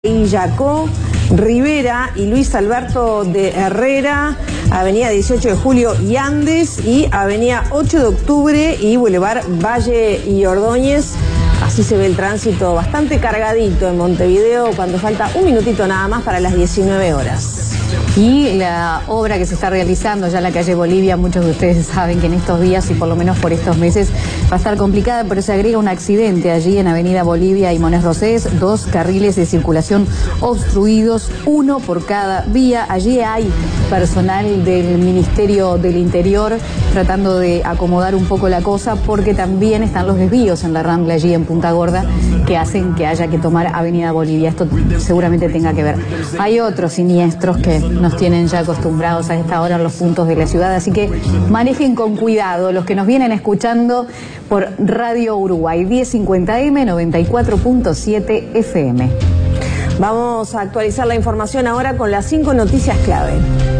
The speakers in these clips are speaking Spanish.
Illacó, Rivera y Luis Alberto de Herrera, Avenida 18 de Julio y Andes y Avenida 8 de Octubre y Boulevard Valle y Ordóñez. Así se ve el tránsito bastante cargadito en Montevideo cuando falta un minutito nada más para las 19 horas. Y la obra que se está realizando ya en la calle Bolivia, muchos de ustedes saben que en estos días y por lo menos por estos meses va a estar complicada, pero se agrega un accidente allí en Avenida Bolivia y Monés Rosés, 2 carriles de circulación obstruidos, 1 por cada vía. Allí hay personal del Ministerio del Interior tratando de acomodar un poco la cosa porque también están los desvíos en la Rambla allí en Punta Gorda que hacen que haya que tomar Avenida Bolivia. Esto seguramente tenga que ver. Hay otros siniestros que nos tienen ya acostumbrados a esta hora en los puntos de la ciudad, así que manejen con cuidado los que nos vienen escuchando por Radio Uruguay 1050M 94.7 FM. Vamos a actualizar la información ahora con las 5 noticias clave.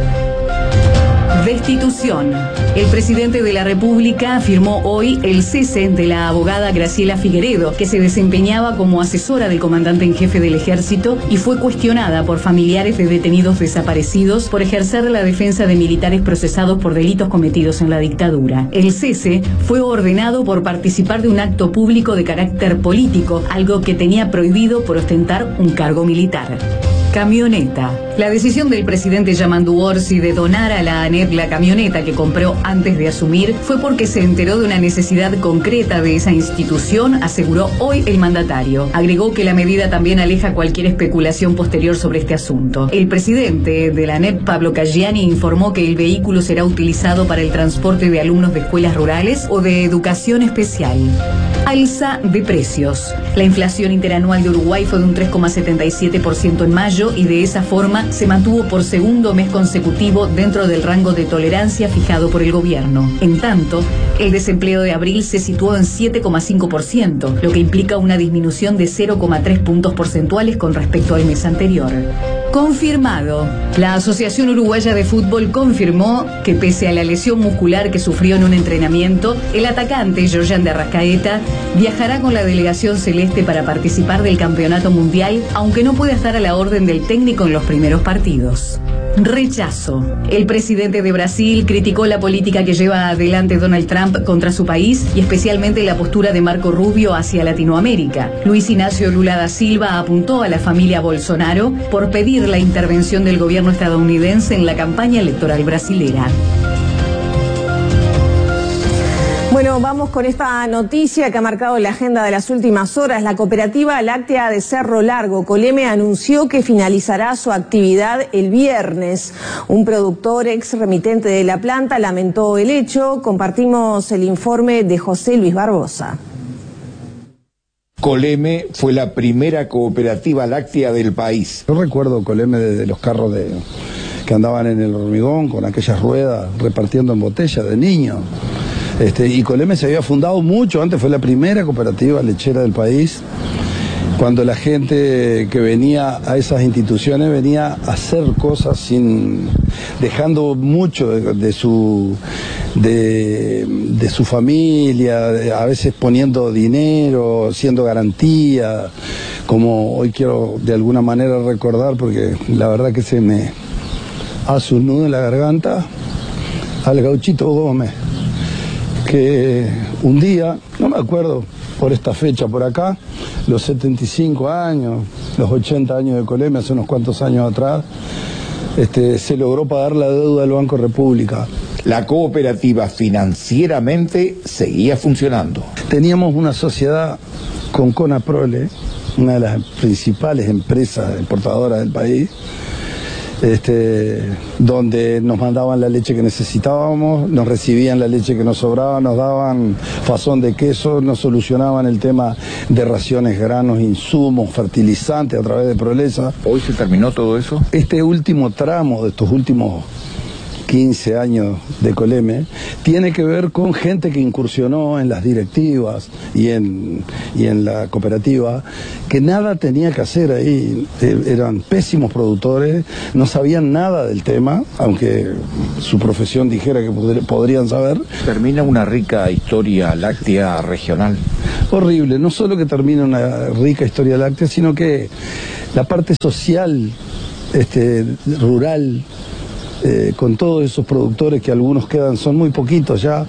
Destitución. El presidente de la República firmó hoy el cese de la abogada Graciela Figueredo, que se desempeñaba como asesora del comandante en jefe del Ejército y fue cuestionada por familiares de detenidos desaparecidos por ejercer la defensa de militares procesados por delitos cometidos en la dictadura. El cese fue ordenado por participar de un acto público de carácter político, algo que tenía prohibido por ostentar un cargo militar. Camioneta. La decisión del presidente Yamandu Orsi de donar a la ANEP la camioneta que compró antes de asumir fue porque se enteró de una necesidad concreta de esa institución, aseguró hoy el mandatario. Agregó que la medida también aleja cualquier especulación posterior sobre este asunto. El presidente de la ANEP, Pablo Caggiani, informó que el vehículo será utilizado para el transporte de alumnos de escuelas rurales o de educación especial. Alza de precios. La inflación interanual de Uruguay fue de un 3,77% en mayo y de esa forma se mantuvo por segundo mes consecutivo dentro del rango de tolerancia fijado por el gobierno. En tanto, el desempleo de abril se situó en 7,5%, lo que implica una disminución de 0,3 puntos porcentuales con respecto al mes anterior. Confirmado. La Asociación Uruguaya de Fútbol confirmó que pese a la lesión muscular que sufrió en un entrenamiento, el atacante Georgian de Arrascaeta viajará con la delegación celeste para participar del campeonato mundial, aunque no puede estar a la orden del técnico en los primeros partidos. Rechazo. El presidente de Brasil criticó la política que lleva adelante Donald Trump contra su país y especialmente la postura de Marco Rubio hacia Latinoamérica. Luis Ignacio Lula da Silva apuntó a la familia Bolsonaro por pedir la intervención del gobierno estadounidense en la campaña electoral brasilera. Bueno, vamos con esta noticia que ha marcado la agenda de las últimas horas. La cooperativa láctea de Cerro Largo, Coleme, anunció que finalizará su actividad el viernes. Un productor ex remitente de la planta lamentó el hecho. Compartimos el informe de José Luis Barbosa. Coleme fue la primera cooperativa láctea del país. Yo recuerdo Coleme desde los carros que andaban en el hormigón con aquellas ruedas repartiendo en botellas de niños. Y Coleme se había fundado mucho antes, fue la primera cooperativa lechera del país. Cuando la gente que venía a esas instituciones venía a hacer cosas dejando mucho de su familia, a veces poniendo dinero, siendo garantía, como hoy quiero de alguna manera recordar, porque la verdad que se me hace un nudo en la garganta, al Gauchito Gómez, que un día, no me acuerdo por esta fecha por acá, los 75 años, los 80 años de Coleme, hace unos cuantos años atrás, se logró pagar la deuda del Banco República. La cooperativa financieramente seguía funcionando. Teníamos una sociedad con Conaprole, una de las principales empresas exportadoras del país, donde nos mandaban la leche que necesitábamos, nos recibían la leche que nos sobraba, nos daban fazón de queso, nos solucionaban el tema de raciones, granos, insumos, fertilizantes a través de Prolesa. ¿Hoy se terminó todo eso? Este último tramo de estos últimos 15 años de Coleme, tiene que ver con gente que incursionó en las directivas y en la cooperativa, que nada tenía que hacer ahí. Eran pésimos productores, no sabían nada del tema, aunque su profesión dijera que podrían saber. Termina una rica historia láctea regional. Horrible, no solo que termina una rica historia láctea, sino que la parte social, rural, con todos esos productores que algunos quedan, son muy poquitos ya.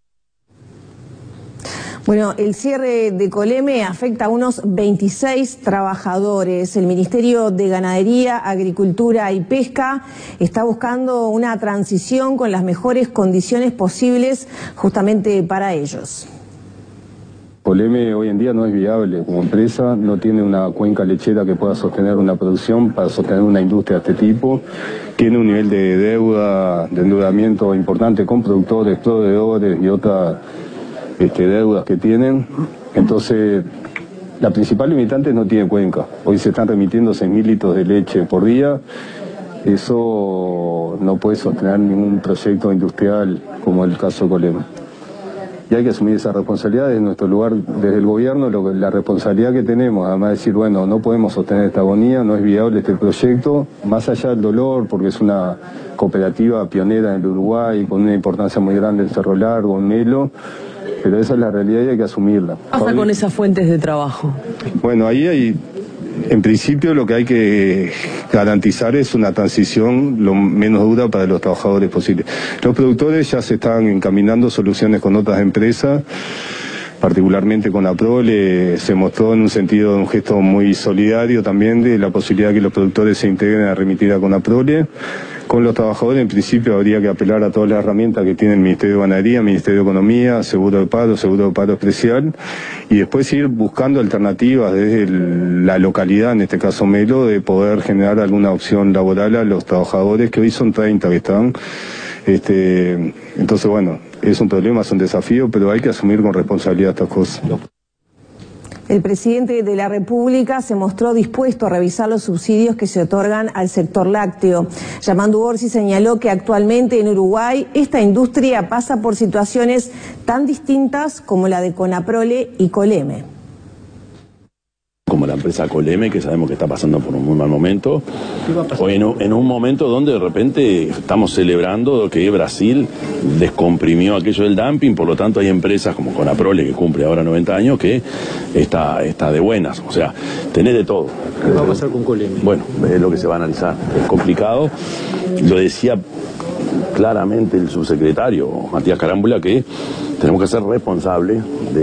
Bueno, el cierre de Coleme afecta a unos 26 trabajadores. El Ministerio de Ganadería, Agricultura y Pesca está buscando una transición con las mejores condiciones posibles justamente para ellos. Coleme hoy en día no es viable como empresa, no tiene una cuenca lechera que pueda sostener una producción para sostener una industria de este tipo. Tiene un nivel de deuda, de endeudamiento importante con productores, proveedores y otras deudas que tienen. Entonces, la principal limitante es no tiene cuenca. Hoy se están remitiendo 6.000 litros de leche por día. Eso no puede sostener ningún proyecto industrial como el caso de Coleme. Y hay que asumir esa responsabilidad desde nuestro lugar, desde el gobierno, la responsabilidad que tenemos, además de decir, bueno, no podemos sostener esta agonía, no es viable este proyecto, más allá del dolor, porque es una cooperativa pionera en el Uruguay, con una importancia muy grande en Cerro Largo, en Melo, pero esa es la realidad y hay que asumirla. ¿Qué pasa con esas fuentes de trabajo? Bueno, ahí hay... En principio lo que hay que garantizar es una transición lo menos dura para los trabajadores posible. Los productores ya se están encaminando soluciones con otras empresas, particularmente con APROLE, se mostró en un sentido de un gesto muy solidario también de la posibilidad de que los productores se integren a remitir a CONAPROLE. Con los trabajadores, en principio, habría que apelar a todas las herramientas que tiene el Ministerio de Ganadería, el Ministerio de Economía, seguro de paro especial, y después ir buscando alternativas desde la localidad, en este caso Melo, de poder generar alguna opción laboral a los trabajadores, que hoy son 30 que están. Entonces, bueno, es un problema, es un desafío, pero hay que asumir con responsabilidad estas cosas. El presidente de la República se mostró dispuesto a revisar los subsidios que se otorgan al sector lácteo. Yamandu Orsi señaló que actualmente en Uruguay esta industria pasa por situaciones tan distintas como la de CONAPROLE y Coleme. Como la empresa Coleme, que sabemos que está pasando por un muy mal momento, o en un momento donde de repente estamos celebrando que Brasil descomprimió aquello del dumping, por lo tanto hay empresas como CONAPROLE, que cumple ahora 90 años, que está de buenas, o sea, tenés de todo. ¿Qué va a pasar con Coleme? Bueno, es lo que se va a analizar, es complicado, lo decía claramente el subsecretario Matías Carámbula, que tenemos que ser responsables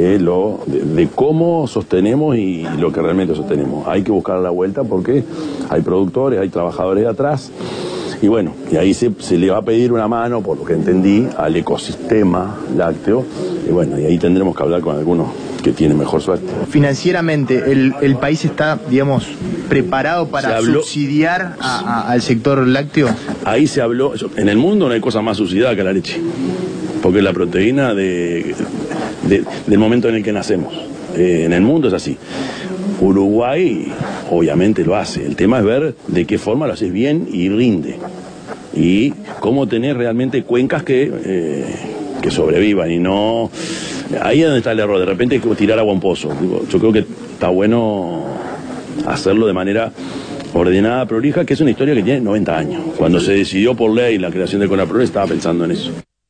de cómo sostenemos y lo que realmente sostenemos. Hay que buscar la vuelta porque hay productores, hay trabajadores de atrás, y bueno, y ahí se le va a pedir una mano, por lo que entendí, al ecosistema lácteo, y bueno, y ahí tendremos que hablar con algunos que tienen mejor suerte. Financieramente, ¿el país está, digamos, preparado para subsidiar al sector lácteo? Ahí se habló, en el mundo no hay cosa más subsidiada que la leche, porque es la proteína del momento en el que nacemos. En el mundo es así. Uruguay obviamente lo hace. El tema es ver de qué forma lo haces bien y rinde. Y cómo tener realmente cuencas que sobrevivan y no... Ahí es donde está el error. De repente hay que tirar agua a un pozo. Yo creo que está bueno hacerlo de manera ordenada, prolija, que es una historia que tiene 90 años. Cuando se decidió por ley la creación de CONAPROLE estaba pensando en eso.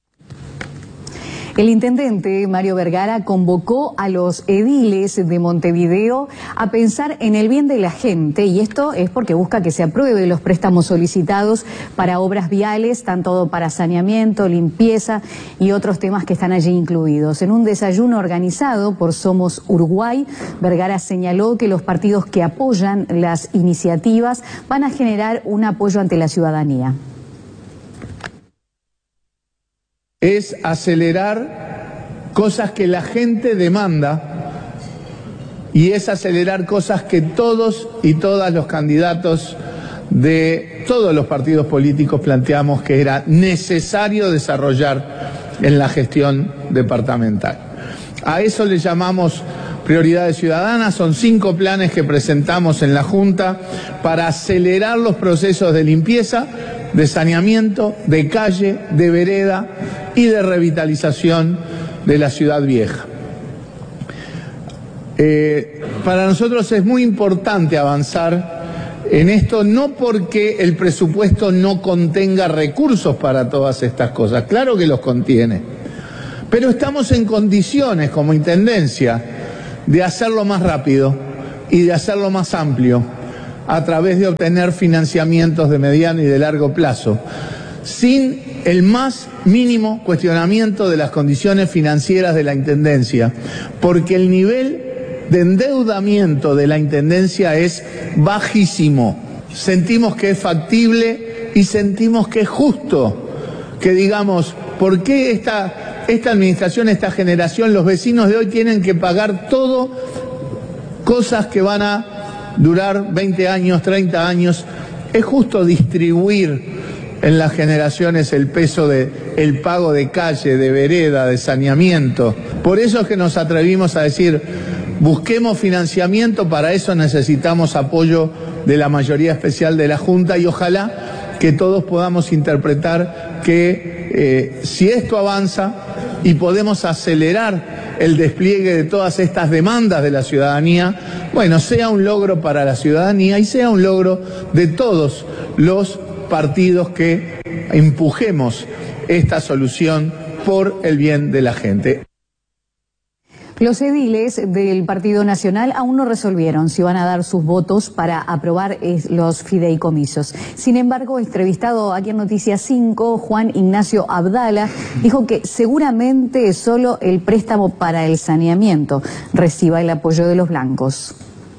El intendente Mario Vergara convocó a los ediles de Montevideo a pensar en el bien de la gente, y esto es porque busca que se aprueben los préstamos solicitados para obras viales, tanto para saneamiento, limpieza y otros temas que están allí incluidos. En un desayuno organizado por Somos Uruguay, Vergara señaló que los partidos que apoyan las iniciativas van a generar un apoyo ante la ciudadanía. Es acelerar cosas que la gente demanda y es acelerar cosas que todos y todas los candidatos de todos los partidos políticos planteamos que era necesario desarrollar en la gestión departamental. A eso le llamamos prioridades ciudadanas. Son 5 planes que presentamos en la Junta para acelerar los procesos de limpieza, de saneamiento, de calle, de vereda y de revitalización de la ciudad vieja. Para nosotros es muy importante avanzar en esto, no porque el presupuesto no contenga recursos para todas estas cosas, claro que los contiene, pero estamos en condiciones como Intendencia de hacerlo más rápido y de hacerlo más amplio a través de obtener financiamientos de mediano y de largo plazo, sin el más mínimo cuestionamiento de las condiciones financieras de la Intendencia, porque el nivel de endeudamiento de la Intendencia es bajísimo. Sentimos que es factible y sentimos que es justo que digamos, ¿por qué esta administración, esta generación, los vecinos de hoy tienen que pagar todo cosas que van a durar 20 años, 30 años? Es justo distribuir en las generaciones el peso del pago de calle, de vereda, de saneamiento. Por eso es que nos atrevimos a decir, busquemos financiamiento, para eso necesitamos apoyo de la mayoría especial de la Junta y ojalá que todos podamos interpretar que si esto avanza y podemos acelerar el despliegue de todas estas demandas de la ciudadanía, bueno, sea un logro para la ciudadanía y sea un logro de todos los partidos que empujemos esta solución por el bien de la gente. Los ediles del Partido Nacional aún no resolvieron si van a dar sus votos para aprobar los fideicomisos. Sin embargo, entrevistado aquí en Noticias 5, Juan Ignacio Abdala dijo que seguramente solo el préstamo para el saneamiento reciba el apoyo de los blancos.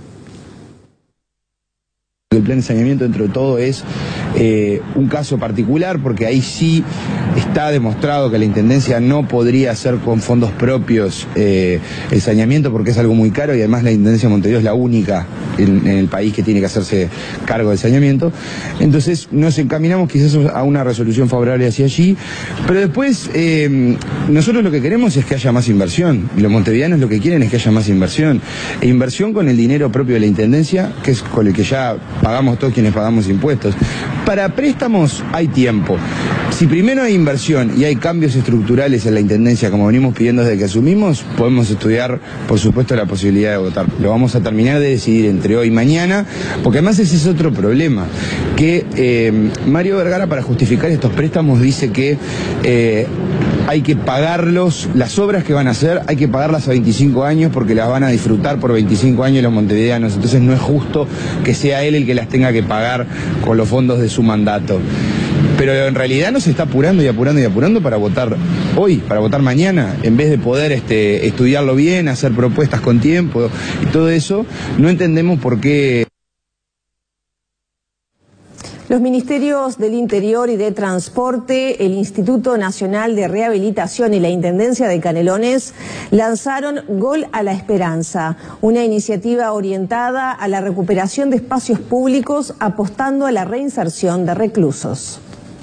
El plan de saneamiento, dentro de todo, es un caso particular, porque ahí sí está demostrado que la Intendencia no podría hacer con fondos propios el saneamiento, porque es algo muy caro y además la Intendencia de Montevideo es la única en el país que tiene que hacerse cargo del saneamiento. Entonces nos encaminamos quizás a una resolución favorable hacia allí, pero después nosotros lo que queremos es que haya más inversión, y los montevideanos lo que quieren es que haya más inversión, e inversión con el dinero propio de la Intendencia, que es con el que ya pagamos todos quienes pagamos impuestos. Para préstamos hay tiempo. Si primero hay inversión y hay cambios estructurales en la Intendencia, como venimos pidiendo desde que asumimos, podemos estudiar, por supuesto, la posibilidad de votar. Lo vamos a terminar de decidir entre hoy y mañana, porque además ese es otro problema, que Mario Vergara, para justificar estos préstamos, dice que hay que pagarlos, las obras que van a hacer, hay que pagarlas a 25 años porque las van a disfrutar por 25 años los montevideanos. Entonces no es justo que sea él el que las tenga que pagar con los fondos de su mandato. Pero en realidad nos está apurando y apurando y apurando para votar hoy, para votar mañana, en vez de poder estudiarlo bien, hacer propuestas con tiempo y todo eso. No entendemos por qué. Los Ministerios del Interior y de Transporte, el Instituto Nacional de Rehabilitación y la Intendencia de Canelones lanzaron Gol a la Esperanza, una iniciativa orientada a la recuperación de espacios públicos apostando a la reinserción de reclusos.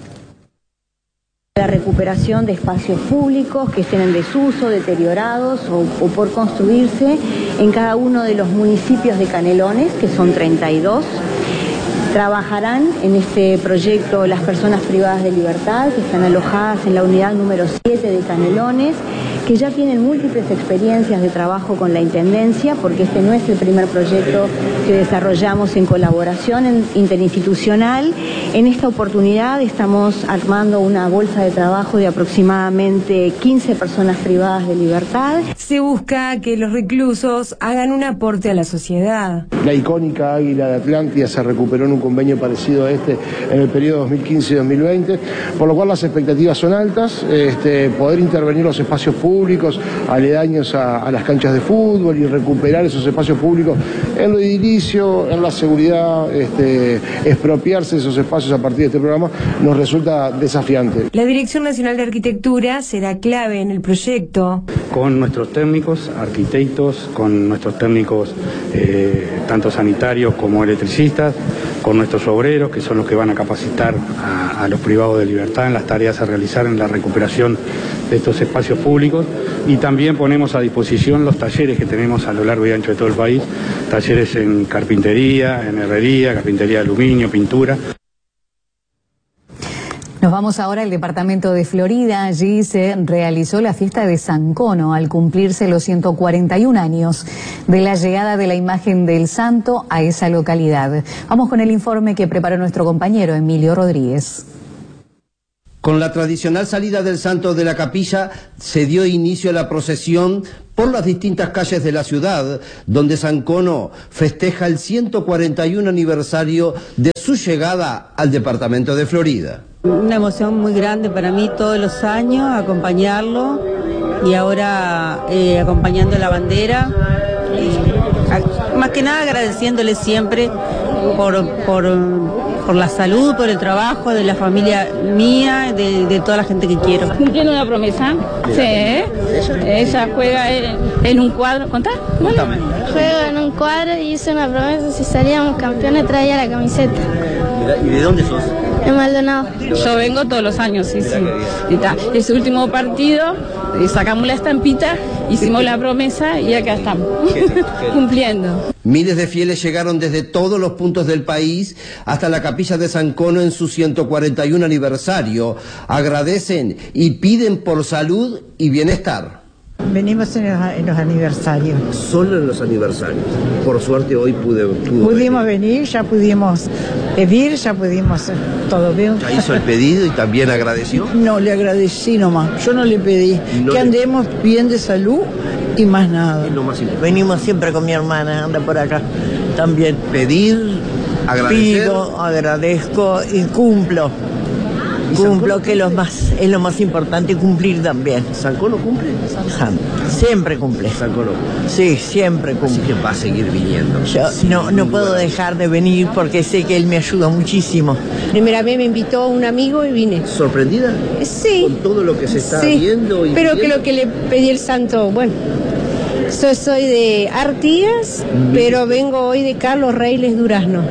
La recuperación de espacios públicos que estén en desuso, deteriorados o por construirse en cada uno de los municipios de Canelones, que son 32. Trabajarán en este proyecto las personas privadas de libertad que están alojadas en la unidad número 7 de Canelones, que ya tienen múltiples experiencias de trabajo con la Intendencia, porque este no es el primer proyecto que desarrollamos en colaboración interinstitucional. En esta oportunidad estamos armando una bolsa de trabajo de aproximadamente 15 personas privadas de libertad. Se busca que los reclusos hagan un aporte a la sociedad. La icónica Águila de Atlántida se recuperó en un convenio parecido a este en el periodo 2015-2020, por lo cual las expectativas son altas, poder intervenir los espacios públicos aledaños a las canchas de fútbol y recuperar esos espacios públicos en lo edilicio, en la seguridad, expropiarse de esos espacios a partir de este programa nos resulta desafiante. La Dirección Nacional de Arquitectura será clave en el proyecto. Con nuestros técnicos, arquitectos, con nuestros técnicos tanto sanitarios como electricistas, con nuestros obreros, que son los que van a capacitar a los privados de libertad en las tareas a realizar en la recuperación de estos espacios públicos, y también ponemos a disposición los talleres que tenemos a lo largo y ancho de todo el país, talleres en carpintería, en herrería, carpintería de aluminio, pintura. Nos vamos ahora al departamento de Florida. Allí se realizó la fiesta de San Cono al cumplirse los 141 años de la llegada de la imagen del santo a esa localidad. Vamos con el informe que preparó nuestro compañero Emilio Rodríguez. Con la tradicional salida del santo de la capilla se dio inicio a la procesión por las distintas calles de la ciudad, donde San Cono festeja el 141 aniversario de su llegada al departamento de Florida. Una emoción muy grande para mí todos los años, acompañarlo y ahora acompañando la bandera. Más que nada agradeciéndole siempre por la salud, por el trabajo de la familia mía, de toda la gente que quiero. Cumpliendo una promesa. Sí. Ella juega en un cuadro. ¿Contá? Contame. Juego en un cuadro y hice una promesa, si salíamos campeones traía la camiseta. ¿Y de dónde sos? De Maldonado. Yo vengo todos los años, sí. Y está. Ese último partido, sacamos la estampita, hicimos la promesa y acá estamos, cumpliendo. Miles de fieles llegaron desde todos los puntos del país hasta la capilla de San Cono en su 141 aniversario. Agradecen y piden por salud y bienestar. Venimos en los aniversarios. Solo en los aniversarios. Por suerte hoy pudimos venir, ya pudimos pedir, ya pudimos todo bien. ¿Ya hizo el pedido y también agradeció? No, le agradecí nomás. Yo no le pedí. No andemos bien de salud y más nada. Es lo más importante. Venimos siempre con mi hermana, anda por acá también. Pedir, agradecer. Pido, agradezco y cumplo. Cumplo, que es lo más importante, cumplir también. ¿San Cono cumple? Siempre cumple. ¿San Cono? Sí, siempre cumple. Así que va a seguir viniendo. Yo no puedo dejar de venir porque sé que él me ayuda muchísimo. Primera vez me invitó un amigo y vine. ¿Sorprendida? Sí. Con todo lo que se está viendo y pero que lo que le pedí el santo, bueno. Yo soy de Artigas, pero vengo hoy de Carlos Reyes Durazno.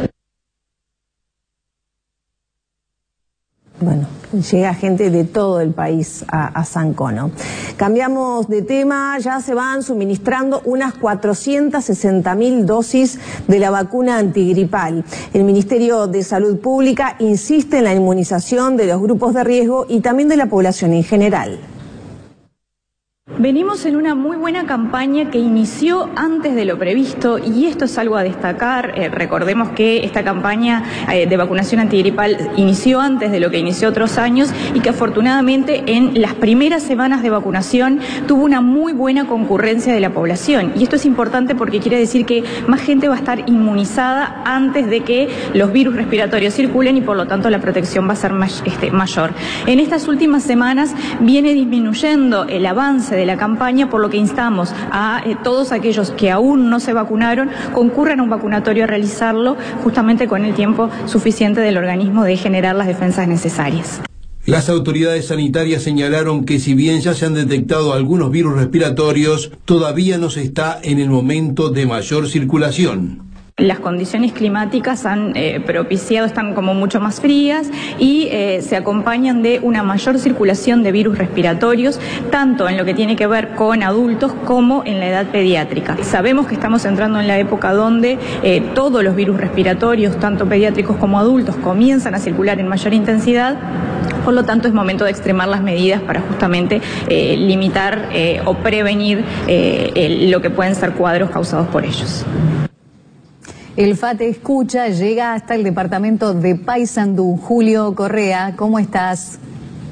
Bueno, llega gente de todo el país a San Cono. Cambiamos de tema, ya se van suministrando unas 460.000 dosis de la vacuna antigripal. El Ministerio de Salud Pública insiste en la inmunización de los grupos de riesgo y también de la población en general. Venimos en una muy buena campaña que inició antes de lo previsto y esto es algo a destacar. Recordemos que esta campaña de vacunación antigripal inició antes de lo que inició otros años y que afortunadamente en las primeras semanas de vacunación tuvo una muy buena concurrencia de la población. Y esto es importante porque quiere decir que más gente va a estar inmunizada antes de que los virus respiratorios circulen y por lo tanto la protección va a ser mayor. En estas últimas semanas viene disminuyendo el avance de la campaña, por lo que instamos a todos aquellos que aún no se vacunaron, concurran a un vacunatorio a realizarlo justamente con el tiempo suficiente del organismo de generar las defensas necesarias. Las autoridades sanitarias señalaron que si bien ya se han detectado algunos virus respiratorios, todavía no se está en el momento de mayor circulación. Las condiciones climáticas han propiciado, están como mucho más frías y se acompañan de una mayor circulación de virus respiratorios, tanto en lo que tiene que ver con adultos como en la edad pediátrica. Sabemos que estamos entrando en la época donde todos los virus respiratorios, tanto pediátricos como adultos, comienzan a circular en mayor intensidad. Por lo tanto, es momento de extremar las medidas para justamente limitar o prevenir lo que pueden ser cuadros causados por ellos. El FATE Escucha llega hasta el departamento de Paysandú. Julio Correa, ¿cómo estás?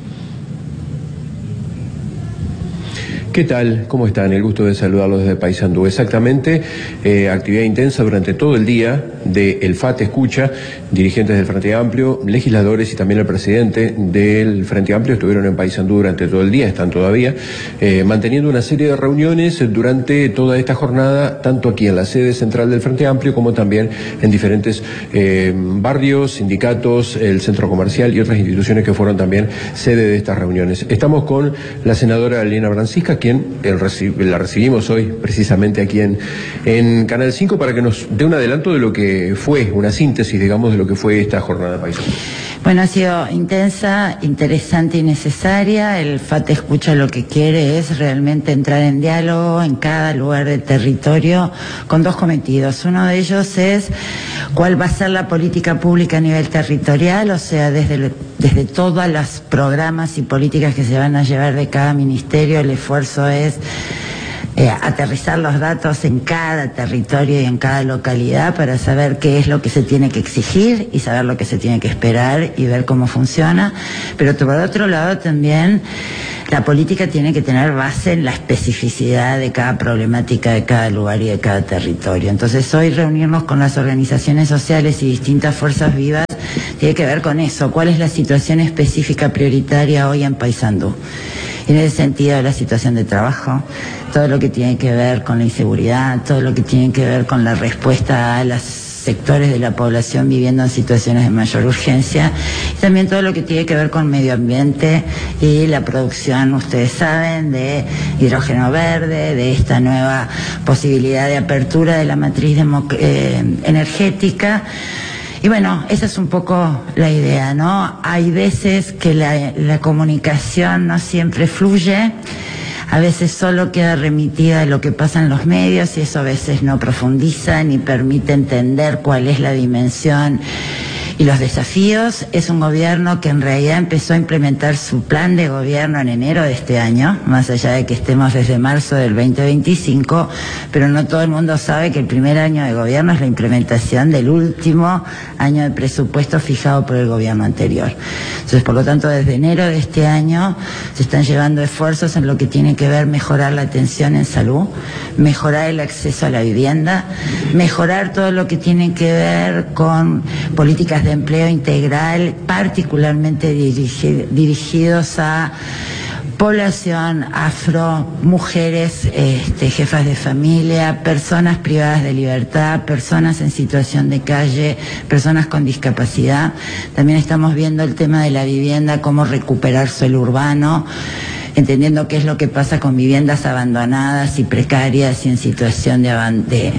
¿Qué tal? ¿Cómo están? El gusto de saludarlos desde Paysandú. Exactamente, actividad intensa durante todo el día del FATE Escucha. Dirigentes del Frente Amplio, legisladores y también el presidente del Frente Amplio estuvieron en Paysandú durante todo el día, están todavía manteniendo una serie de reuniones durante toda esta jornada, tanto aquí en la sede central del Frente Amplio como también en diferentes barrios, sindicatos, el centro comercial y otras instituciones que fueron también sede de estas reuniones. Estamos con la senadora Elena Brancisca, quien la recibimos hoy precisamente aquí en Canal 5 para que nos dé un adelanto de lo que fue, una síntesis, digamos, de lo que fue esta jornada paisana. Bueno, ha sido intensa, interesante y necesaria. El FATE Escucha lo que quiere es realmente entrar en diálogo en cada lugar del territorio con dos cometidos. Uno de ellos es cuál va a ser la política pública a nivel territorial, o sea, desde todos los programas y políticas que se van a llevar de cada ministerio. El esfuerzo es aterrizar los datos en cada territorio y en cada localidad para saber qué es lo que se tiene que exigir y saber lo que se tiene que esperar y ver cómo funciona. Pero por otro lado también la política tiene que tener base en la especificidad de cada problemática de cada lugar y de cada territorio. Entonces hoy reunirnos con las organizaciones sociales y distintas fuerzas vivas tiene que ver con eso. ¿Cuál es la situación específica prioritaria hoy en Paysandú? En ese sentido, la situación de trabajo, todo lo que tiene que ver con la inseguridad, todo lo que tiene que ver con la respuesta a los sectores de la población viviendo en situaciones de mayor urgencia, y también todo lo que tiene que ver con medio ambiente y la producción, ustedes saben, de hidrógeno verde, de esta nueva posibilidad de apertura de la matriz energética. Y bueno, esa es un poco la idea, ¿no? Hay veces que la comunicación no siempre fluye, a veces solo queda remitida a lo que pasa en los medios y eso a veces no profundiza ni permite entender cuál es la dimensión y los desafíos. Es un gobierno que en realidad empezó a implementar su plan de gobierno en enero de este año, más allá de que estemos desde marzo del 2025, pero no todo el mundo sabe que el primer año de gobierno es la implementación del último año de presupuesto fijado por el gobierno anterior. Entonces, por lo tanto, desde enero de este año se están llevando esfuerzos en lo que tiene que ver mejorar la atención en salud, mejorar el acceso a la vivienda, mejorar todo lo que tiene que ver con políticas de empleo integral, particularmente dirigidos a población afro, mujeres, jefas de familia, personas privadas de libertad, personas en situación de calle, personas con discapacidad. También estamos viendo el tema de la vivienda, cómo recuperar suelo urbano, entendiendo qué es lo que pasa con viviendas abandonadas y precarias y en situación de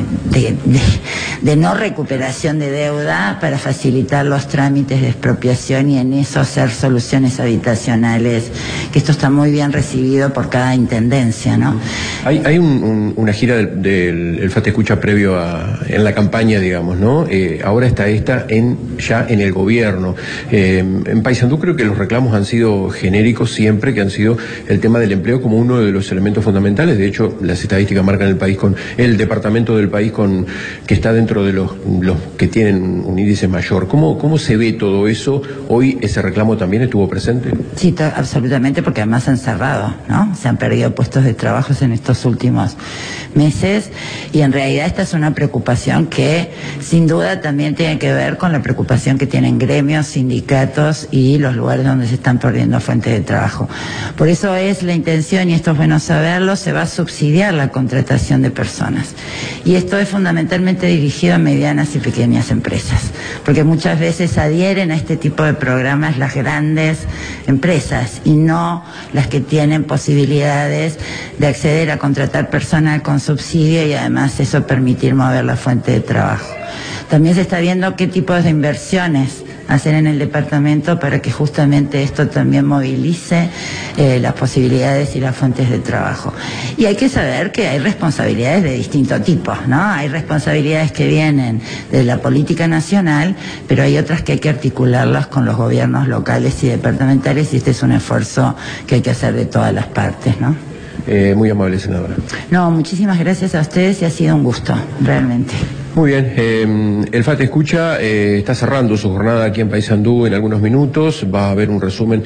no recuperación de deuda, para facilitar los trámites de expropiación y en eso hacer soluciones habitacionales, que esto está muy bien recibido por cada intendencia, ¿no? Hay una gira del FATE Escucha previo en la campaña, digamos, ¿no? Ahora está esta ya en el gobierno. En Paysandú creo que los reclamos han sido genéricos siempre, que han sido el tema del empleo como uno de los elementos fundamentales. De hecho, las estadísticas marcan el departamento del país que está dentro de los que tienen un índice mayor. ¿Cómo se ve todo eso? ¿Hoy ese reclamo también estuvo presente? Sí, absolutamente, porque además han cerrado, ¿no? Se han perdido puestos de trabajo en estos últimos meses y en realidad esta es una preocupación que sin duda también tiene que ver con la preocupación que tienen gremios, sindicatos y los lugares donde se están perdiendo fuentes de trabajo. Por eso es la intención, y esto es bueno saberlo, se va a subsidiar la contratación de personas. Y esto es fundamentalmente dirigido a medianas y pequeñas empresas, porque muchas veces adhieren a este tipo de programas las grandes empresas y no las que tienen posibilidades de acceder a contratar personal con subsidio y además eso permitir mover la fuente de trabajo. También se está viendo qué tipos de inversiones hacer en el departamento para que justamente esto también movilice las posibilidades y las fuentes de trabajo. Y hay que saber que hay responsabilidades de distinto tipo, ¿no? Hay responsabilidades que vienen de la política nacional, pero hay otras que hay que articularlas con los gobiernos locales y departamentales, y este es un esfuerzo que hay que hacer de todas las partes, ¿no? Muy amable, senadora. No, muchísimas gracias a ustedes y ha sido un gusto, realmente. Muy bien, el FATE Escucha está cerrando su jornada aquí en Paysandú en algunos minutos. Va a haber un resumen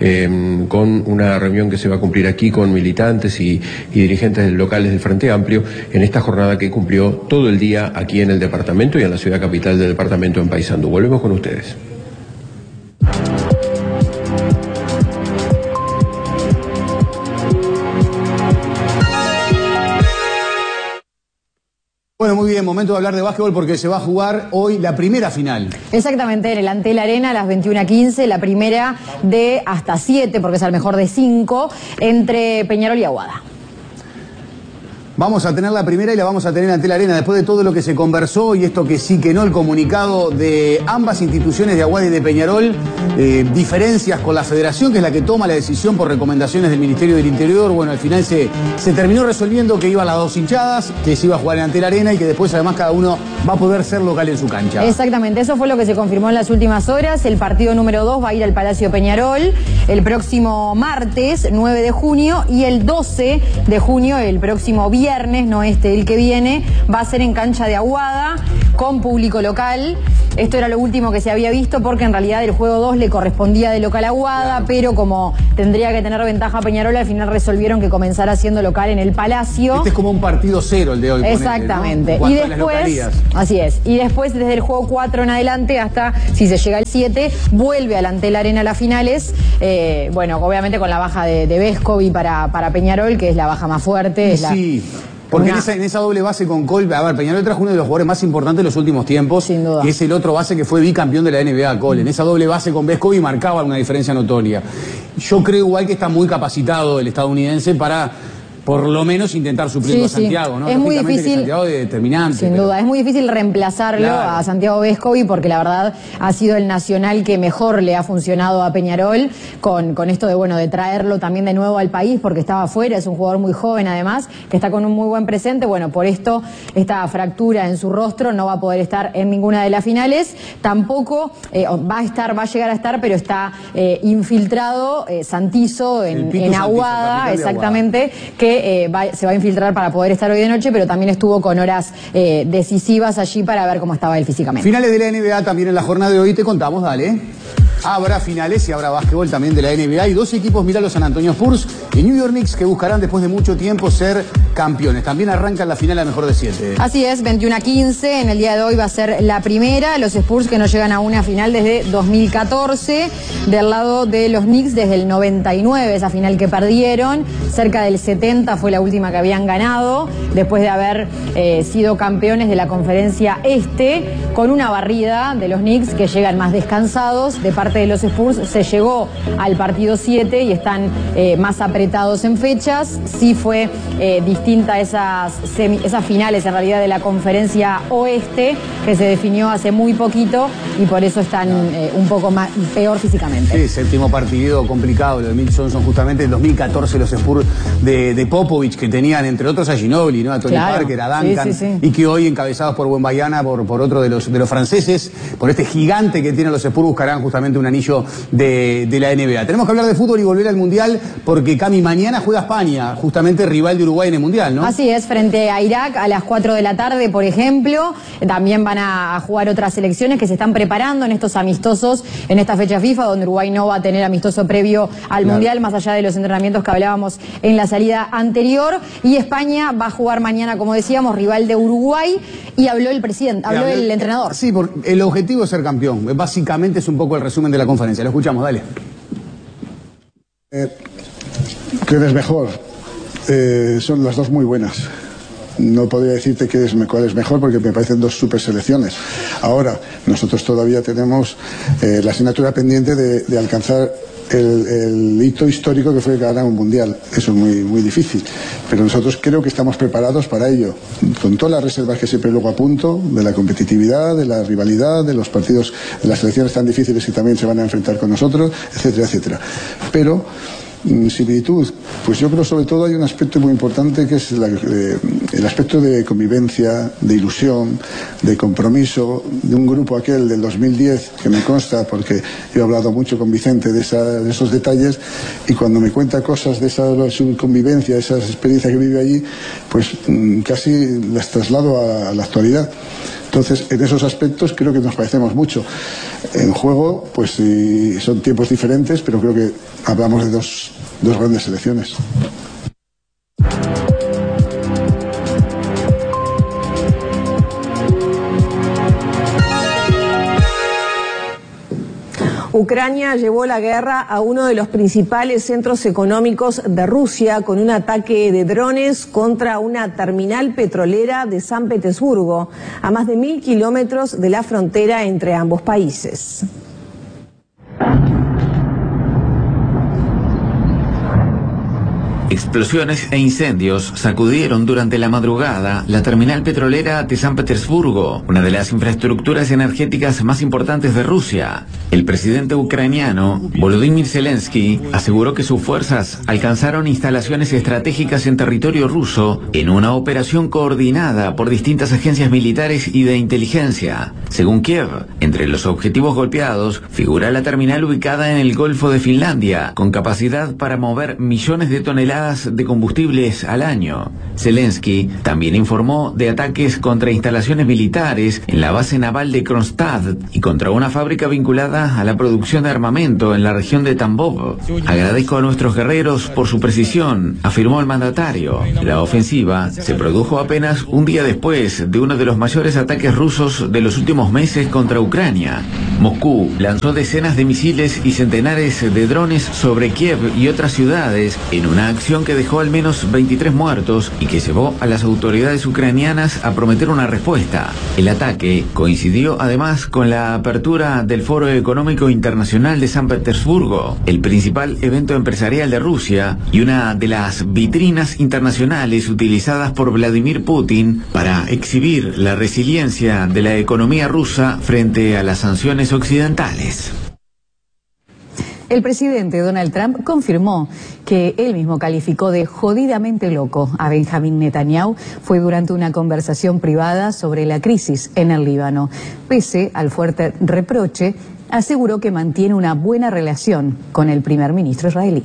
con una reunión que se va a cumplir aquí con militantes y dirigentes locales del Frente Amplio en esta jornada que cumplió todo el día aquí en el departamento y en la ciudad capital del departamento, en Paysandú. Volvemos con ustedes. Bueno, muy bien, momento de hablar de básquetbol porque se va a jugar hoy la primera final. Exactamente, en el Antel Arena a las 21:15, la primera de hasta 7, porque es al mejor de 5, entre Peñarol y Aguada. Vamos a tener la primera y la vamos a tener ante la arena después de todo lo que se conversó y esto que sí que no, el comunicado de ambas instituciones de Aguada y de Peñarol, diferencias con la federación, que es la que toma la decisión por recomendaciones del Ministerio del Interior. Bueno, al final se terminó resolviendo que iban las dos hinchadas, que se iba a jugar ante la arena y que después además cada uno va a poder ser local en su cancha. Exactamente, eso fue lo que se confirmó en las últimas horas. El partido número 2 va a ir al Palacio Peñarol el próximo martes 9 de junio y el 12 de junio, el próximo viernes, no el que viene, va a ser en cancha de Aguada con público local. Esto era lo último que se había visto porque en realidad el juego 2 le correspondía de local a Aguada, claro, pero como tendría que tener ventaja Peñarol, al final resolvieron que comenzara siendo local en el Palacio. Este es como un partido cero el de hoy. Exactamente. ¿No? Y después, así es, y después desde el juego 4 en adelante hasta, si se llega al 7, vuelve al Antel Arena a las finales, bueno, obviamente con la baja de Vescovi para Peñarol, que es la baja más fuerte. Sí. Porque en esa doble base con Cole, a ver, Peñarol trajo uno de los jugadores más importantes de los últimos tiempos, sin duda, que es el otro base que fue bicampeón de la NBA, Cole. En esa doble base con Vescovi marcaba una diferencia notoria. Yo creo igual que está muy capacitado el estadounidense para por lo menos intentar suplirlo a Santiago, ¿no? Es muy difícil. Santiago es determinante. Sin duda, es muy difícil reemplazarlo a Santiago Vescovi porque la verdad ha sido el nacional que mejor le ha funcionado a Peñarol con esto de traerlo también de nuevo al país porque estaba afuera, es un jugador muy joven además, que está con un muy buen presente. Bueno, por esto, esta fractura en su rostro no va a poder estar en ninguna de las finales. Tampoco va a llegar a estar, pero está infiltrado Santizo en Aguada, exactamente, que se va a infiltrar para poder estar hoy de noche, pero también estuvo con horas decisivas allí para ver cómo estaba él físicamente. Finales de la NBA también en la jornada de hoy, te contamos, dale. Habrá finales y habrá básquetbol también de la NBA y dos equipos, mirá, los San Antonio Spurs y New York Knicks, que buscarán después de mucho tiempo ser campeones. También arrancan la final a mejor de 7. Así es, 21-15, en el día de hoy va a ser la primera. Los Spurs que no llegan a una final desde 2014, del lado de los Knicks desde el 99, esa final que perdieron, cerca del 70 fue la última que habían ganado, después de haber sido campeones de la conferencia este, con una barrida de los Knicks que llegan más descansados. De parte de los Spurs se llegó al partido 7 y están más apretados en fechas. Sí fue distinta esas finales en realidad de la conferencia oeste, que se definió hace muy poquito y por eso están un poco peor físicamente. Sí, séptimo partido complicado, lo de Mitch Johnson justamente. En 2014 los Spurs de Popovich, que tenían entre otros a Ginobili, ¿no? A Tony Parker, a Duncan, y que hoy encabezados por Wembanyama, por otro de los franceses, por este gigante que tienen los Spurs, buscarán justamente un anillo de la NBA. Tenemos que hablar de fútbol y volver al Mundial porque, Cami, mañana juega España, justamente rival de Uruguay en el Mundial, ¿no? Así es, frente a Irak a las 4 de la tarde, por ejemplo. También van a jugar otras selecciones que se están preparando en estos amistosos, en esta fecha FIFA, donde Uruguay no va a tener amistoso previo al Mundial, más allá de los entrenamientos que hablábamos en la salida anterior. Y España va a jugar mañana, como decíamos, rival de Uruguay, y habló el presidente, habló el entrenador. Sí, el objetivo es ser campeón. Básicamente es un poco el resumen de la conferencia. Lo escuchamos, dale. ¿Quién es mejor? Son las dos muy buenas. No podría decirte cuál es mejor porque me parecen dos super selecciones. Ahora, nosotros todavía tenemos la asignatura pendiente de alcanzar el hito histórico que fue ganar un mundial. Eso es muy, muy difícil. Pero nosotros creo que estamos preparados para ello. Con todas las reservas que siempre luego apunto, de la competitividad, de la rivalidad, de los partidos, de las selecciones tan difíciles que también se van a enfrentar con nosotros, etcétera, etcétera. Pero similitud, pues yo creo sobre todo hay un aspecto muy importante que es el aspecto de convivencia, de ilusión, de compromiso, de un grupo aquel del 2010 que me consta porque yo he hablado mucho con Vicente de esos detalles y cuando me cuenta cosas de su convivencia, esas experiencias que vive allí, pues casi las traslado a la actualidad. Entonces, en esos aspectos creo que nos parecemos mucho. En juego, pues sí, son tiempos diferentes, pero creo que hablamos de dos grandes selecciones. Ucrania llevó la guerra a uno de los principales centros económicos de Rusia con un ataque de drones contra una terminal petrolera de San Petersburgo, a más de 1000 kilómetros de la frontera entre ambos países. Explosiones e incendios sacudieron durante la madrugada la terminal petrolera de San Petersburgo, una de las infraestructuras energéticas más importantes de Rusia. El presidente ucraniano, Volodymyr Zelensky, aseguró que sus fuerzas alcanzaron instalaciones estratégicas en territorio ruso en una operación coordinada por distintas agencias militares y de inteligencia. Según Kiev, entre los objetivos golpeados figura la terminal ubicada en el Golfo de Finlandia, con capacidad para mover millones de toneladas de combustibles al año. Zelensky también informó de ataques contra instalaciones militares en la base naval de Kronstadt y contra una fábrica vinculada a la producción de armamento en la región de Tambov. Agradezco a nuestros guerreros por su precisión, afirmó el mandatario. La ofensiva se produjo apenas un día después de uno de los mayores ataques rusos de los últimos meses contra Ucrania. Moscú lanzó decenas de misiles y centenares de drones sobre Kiev y otras ciudades en una acción que dejó al menos 23 muertos y que llevó a las autoridades ucranianas a prometer una respuesta. El ataque coincidió además con la apertura del Foro Económico Internacional de San Petersburgo, el principal evento empresarial de Rusia y una de las vitrinas internacionales utilizadas por Vladimir Putin para exhibir la resiliencia de la economía rusa frente a las sanciones occidentales. El presidente Donald Trump confirmó que él mismo calificó de jodidamente loco a Benjamin Netanyahu. Fue durante una conversación privada sobre la crisis en el Líbano. Pese al fuerte reproche, aseguró que mantiene una buena relación con el primer ministro israelí.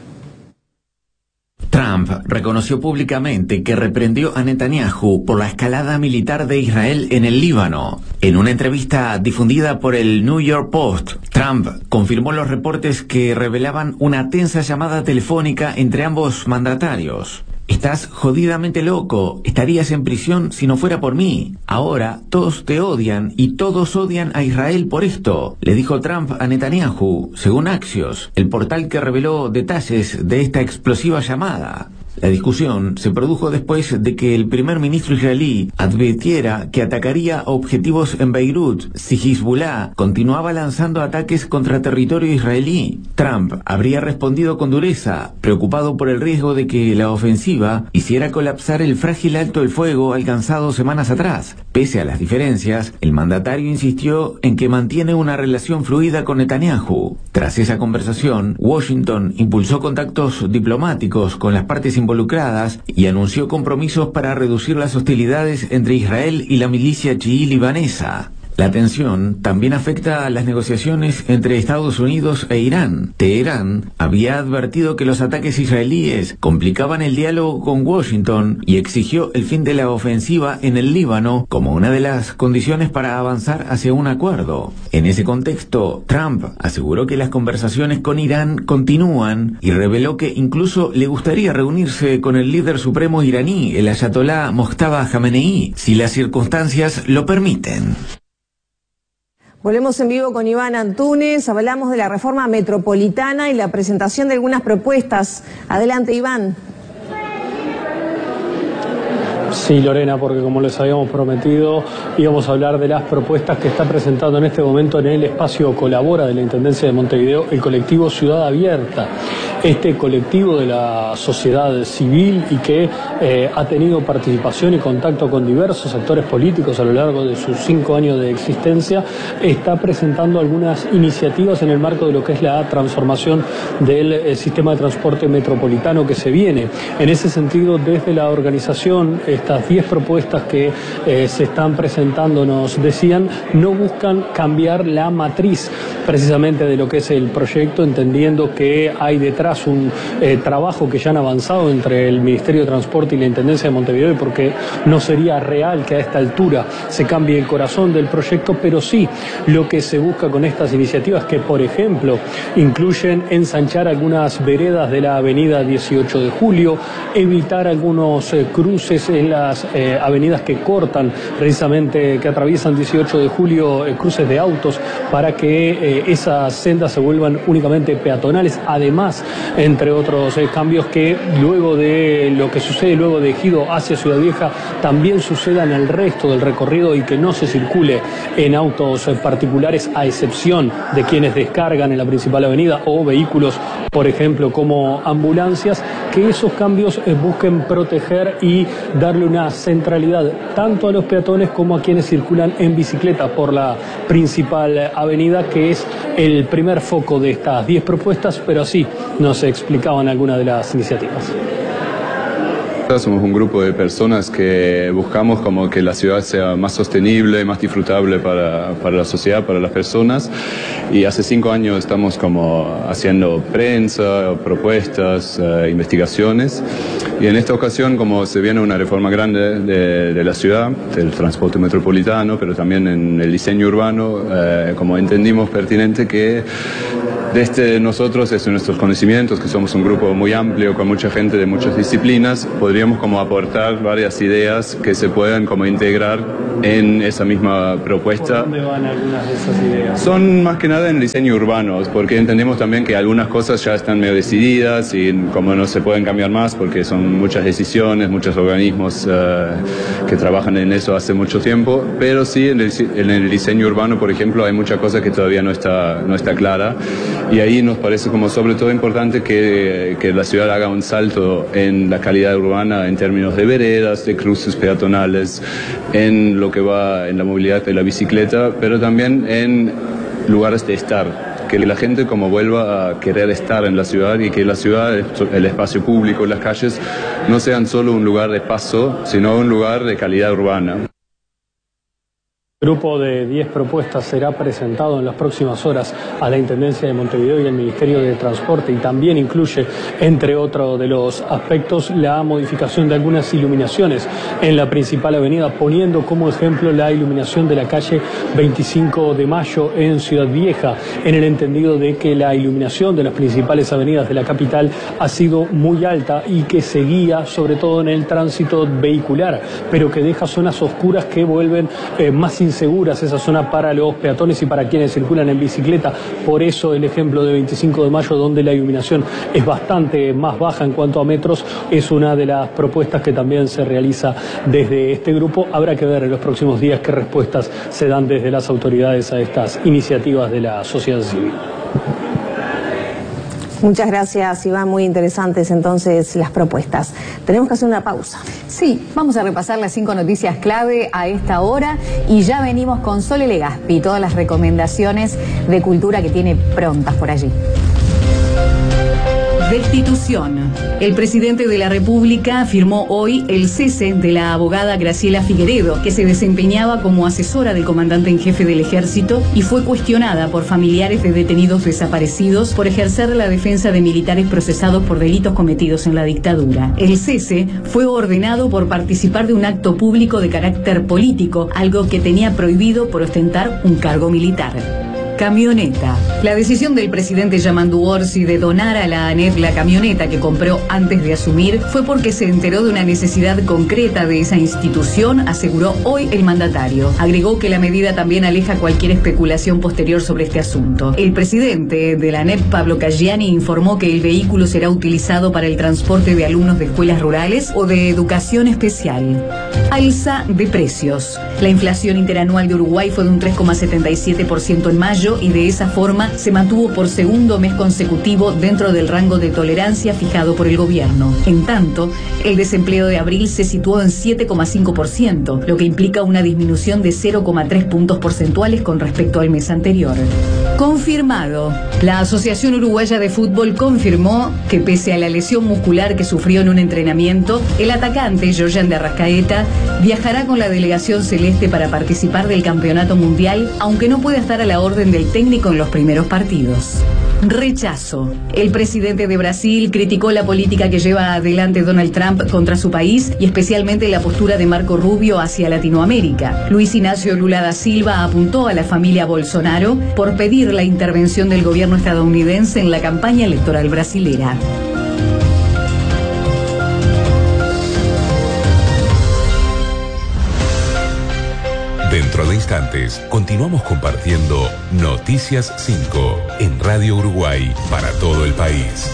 Trump reconoció públicamente que reprendió a Netanyahu por la escalada militar de Israel en el Líbano. En una entrevista difundida por el New York Post, Trump confirmó los reportes que revelaban una tensa llamada telefónica entre ambos mandatarios. Estás jodidamente loco, estarías en prisión si no fuera por mí. Ahora todos te odian y todos odian a Israel por esto, le dijo Trump a Netanyahu, según Axios, el portal que reveló detalles de esta explosiva llamada. La discusión se produjo después de que el primer ministro israelí advirtiera que atacaría objetivos en Beirut si Hezbollah continuaba lanzando ataques contra territorio israelí. Trump habría respondido con dureza, preocupado por el riesgo de que la ofensiva hiciera colapsar el frágil alto el fuego alcanzado semanas atrás. Pese a las diferencias, el mandatario insistió en que mantiene una relación fluida con Netanyahu. Tras esa conversación, Washington impulsó contactos diplomáticos con las partes involucradas y anunció compromisos para reducir las hostilidades entre Israel y la milicia chií libanesa. La tensión también afecta a las negociaciones entre Estados Unidos e Irán. Teherán había advertido que los ataques israelíes complicaban el diálogo con Washington y exigió el fin de la ofensiva en el Líbano como una de las condiciones para avanzar hacia un acuerdo. En ese contexto, Trump aseguró que las conversaciones con Irán continúan y reveló que incluso le gustaría reunirse con el líder supremo iraní, el ayatolá Mojtaba Jamenei, si las circunstancias lo permiten. Volvemos en vivo con Iván Antúnez, hablamos de la reforma metropolitana y la presentación de algunas propuestas. Adelante, Iván. Sí, Lorena, porque como les habíamos prometido, íbamos a hablar de las propuestas que está presentando en este momento en el espacio Colabora de la Intendencia de Montevideo el colectivo Ciudad Abierta. Este colectivo de la sociedad civil y que ha tenido participación y contacto con diversos actores políticos a lo largo de sus 5 años de existencia, está presentando algunas iniciativas en el marco de lo que es la transformación del sistema de transporte metropolitano que se viene. En ese sentido, desde la organización, estas 10 propuestas que se están presentando, nos decían, no buscan cambiar la matriz precisamente de lo que es el proyecto, entendiendo que hay detrás un trabajo que ya han avanzado entre el Ministerio de Transporte y la Intendencia de Montevideo, y porque no sería real que a esta altura se cambie el corazón del proyecto, pero sí lo que se busca con estas iniciativas, que por ejemplo incluyen ensanchar algunas veredas de la avenida 18 de Julio, evitar algunos cruces en las avenidas que cortan precisamente, que atraviesan 18 de Julio, cruces de autos, para que esas sendas se vuelvan únicamente peatonales. Además, entre otros cambios, que luego de lo que sucede luego de Ejido hacia Ciudad Vieja también suceda en el resto del recorrido y que no se circule en autos particulares, a excepción de quienes descargan en la principal avenida o vehículos, por ejemplo, como ambulancias. que esos cambios busquen proteger y darle una centralidad tanto a los peatones como a quienes circulan en bicicleta por la principal avenida, que es el primer foco de estas 10 propuestas, pero así nos explicaban algunas de las iniciativas. Somos un grupo de personas que buscamos como que la ciudad sea más sostenible, más disfrutable para la sociedad, para las personas, y hace 5 años estamos como haciendo prensa, propuestas, investigaciones, y en esta ocasión, como se viene una reforma grande de la ciudad, del transporte metropolitano, pero también en el diseño urbano, como entendimos pertinente que desde nosotros, desde nuestros conocimientos, que somos un grupo muy amplio con mucha gente de muchas disciplinas, podríamos como aportar varias ideas que se puedan como integrar en esa misma propuesta. ¿Por dónde van algunas de esas ideas? Son más que nada en diseño urbano, porque entendemos también que algunas cosas ya están medio decididas y como no se pueden cambiar más porque son muchas decisiones, muchos organismos que trabajan en eso hace mucho tiempo, pero sí en el diseño urbano, por ejemplo, hay mucha cosa que todavía no está clara, y ahí nos parece como sobre todo importante que la ciudad haga un salto en la calidad urbana en términos de veredas, de cruces peatonales, en lo que va en la movilidad de la bicicleta, pero también en lugares de estar, que la gente como vuelva a querer estar en la ciudad y que la ciudad, el espacio público, las calles, no sean solo un lugar de paso, sino un lugar de calidad urbana. El grupo de 10 propuestas será presentado en las próximas horas a la Intendencia de Montevideo y al Ministerio de Transporte, y también incluye, entre otros de los aspectos, la modificación de algunas iluminaciones en la principal avenida, poniendo como ejemplo la iluminación de la calle 25 de Mayo en Ciudad Vieja, en el entendido de que la iluminación de las principales avenidas de la capital ha sido muy alta y que seguía sobre todo en el tránsito vehicular, pero que deja zonas oscuras que vuelven más inseguras esa zona para los peatones y para quienes circulan en bicicleta. Por eso el ejemplo de 25 de Mayo, donde la iluminación es bastante más baja en cuanto a metros, es una de las propuestas que también se realiza desde este grupo. Habrá que ver en los próximos días qué respuestas se dan desde las autoridades a estas iniciativas de la sociedad civil. Muchas gracias, Iván. Muy interesantes entonces las propuestas. Tenemos que hacer una pausa. Sí, vamos a repasar las 5 noticias clave a esta hora y ya venimos con Sole Legaspi, todas las recomendaciones de cultura que tiene prontas por allí. Destitución. El presidente de la República firmó hoy el cese de la abogada Graciela Figueredo, que se desempeñaba como asesora del comandante en jefe del Ejército y fue cuestionada por familiares de detenidos desaparecidos por ejercer la defensa de militares procesados por delitos cometidos en la dictadura. El cese fue ordenado por participar de un acto público de carácter político, algo que tenía prohibido por ostentar un cargo militar. Camioneta. La decisión del presidente Yamandu Orsi de donar a la ANEP la camioneta que compró antes de asumir fue porque se enteró de una necesidad concreta de esa institución, aseguró hoy el mandatario. Agregó que la medida también aleja cualquier especulación posterior sobre este asunto. El presidente de la ANEP, Pablo Caggiani, informó que el vehículo será utilizado para el transporte de alumnos de escuelas rurales o de educación especial. Alza de precios. La inflación interanual de Uruguay fue de un 3,77% en mayo y de esa forma se mantuvo por segundo mes consecutivo dentro del rango de tolerancia fijado por el gobierno. En tanto, el desempleo de abril se situó en 7,5%, lo que implica una disminución de 0,3 puntos porcentuales con respecto al mes anterior. Confirmado. La Asociación Uruguaya de Fútbol confirmó que pese a la lesión muscular que sufrió en un entrenamiento, el atacante Yoyan de Arrascaeta viajará con la delegación celeste para participar del Campeonato Mundial, aunque no pueda estar a la orden del técnico en los primeros partidos. Rechazo. El presidente de Brasil criticó la política que lleva adelante Donald Trump contra su país y especialmente la postura de Marco Rubio hacia Latinoamérica. Luis Ignacio Lula da Silva apuntó a la familia Bolsonaro por pedir la intervención del gobierno estadounidense en la campaña electoral brasilera. Dentro de instantes, continuamos compartiendo Noticias 5 en Radio Uruguay para todo el país.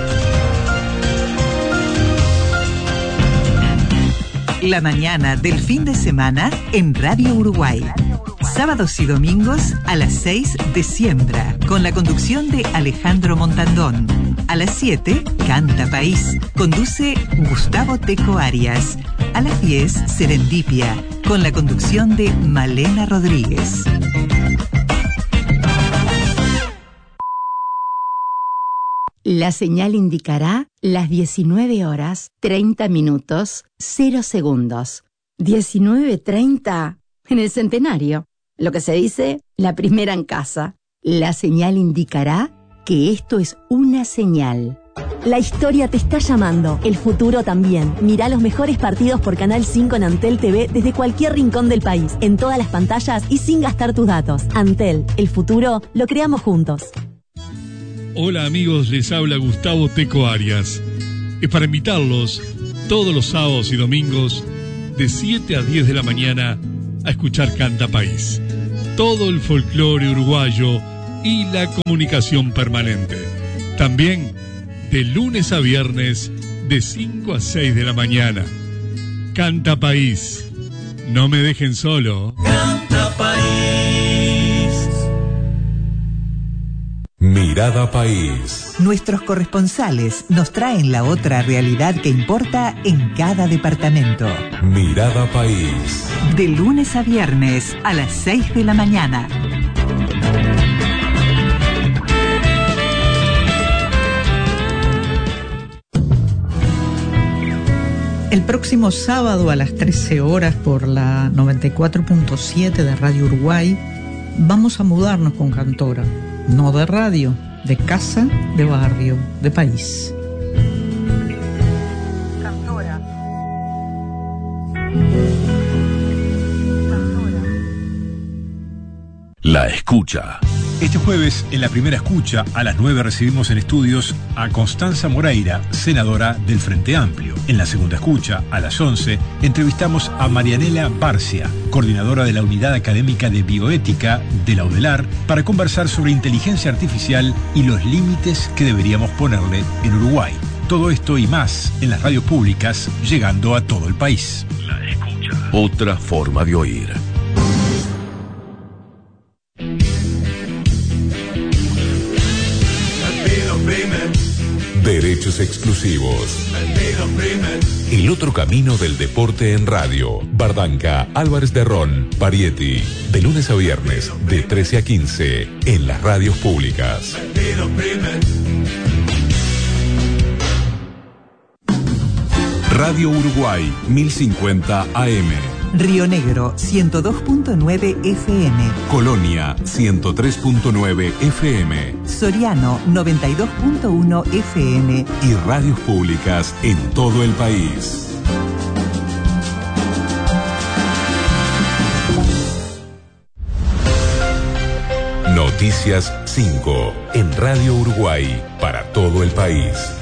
La mañana del fin de semana en Radio Uruguay. Sábados y domingos a las 6 de siembra, con la conducción de Alejandro Montandón. A las 7, Canta País. Conduce Gustavo Teco Arias. A las 10, Serendipia, con la conducción de Malena Rodríguez. La señal indicará las 19 horas, 30 minutos, 0 segundos. 19:30 en el centenario. Lo que se dice, la primera en casa. La señal indicará que esto es una señal. La historia te está llamando, el futuro también. Mirá los mejores partidos por Canal 5 en Antel TV desde cualquier rincón del país, en todas las pantallas y sin gastar tus datos. Antel, el futuro lo creamos juntos. Hola amigos, les habla Gustavo Teco Arias. Es para invitarlos todos los sábados y domingos de 7 a 10 de la mañana a escuchar Canta País. Todo el folclore uruguayo y la comunicación permanente. También de lunes a viernes de 5 a 6 de la mañana. Canta País. No me dejen solo. Canta País. Mirada País. Nuestros corresponsales nos traen la otra realidad que importa en cada departamento. Mirada País. De lunes a viernes a las 6 de la mañana. El próximo sábado a las 13 horas por la 94.7 de Radio Uruguay vamos a mudarnos con Cantora. No de radio, de casa, de barrio, de país. Cantora. La escucha. Este jueves, en la primera escucha, a las 9 recibimos en estudios a Constanza Moreira, senadora del Frente Amplio. En la segunda escucha, a las 11, entrevistamos a Marianela Barcia, coordinadora de la Unidad Académica de Bioética de la UDELAR, para conversar sobre inteligencia artificial y los límites que deberíamos ponerle en Uruguay. Todo esto y más en las radios públicas, llegando a todo el país. La escucha. Otra forma de oír. Derechos exclusivos. El otro camino del deporte en radio. Bardanca, Álvarez de Ron, Parietti. De lunes a viernes, de 13 a 15, en las radios públicas. Radio Uruguay, 1050 AM. Río Negro, 102.9 FM. Colonia, 103.9 FM. Soriano, 92.1 FM. Y radios públicas en todo el país. Noticias 5 en Radio Uruguay para todo el país.